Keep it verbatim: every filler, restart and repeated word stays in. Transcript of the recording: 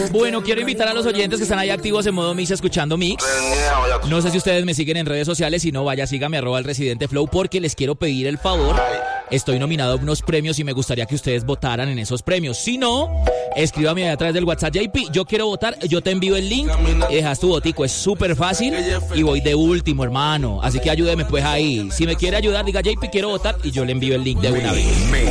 Bueno, quiero invitar a los oyentes que están ahí activos en modo Mix escuchando Mix. No sé si ustedes me siguen en redes sociales, si no, vaya, sígame arroba el Residente Flow, porque les quiero pedir el favor. Estoy nominado a unos premios y me gustaría que ustedes votaran en esos premios. Si no, escríbame a través del WhatsApp. J P, yo quiero votar, yo te envío el link y dejas tu votico. Es súper fácil y voy de último, hermano. Así que ayúdeme pues ahí. Si me quiere ayudar, diga J P, quiero votar y yo le envío el link de una vez.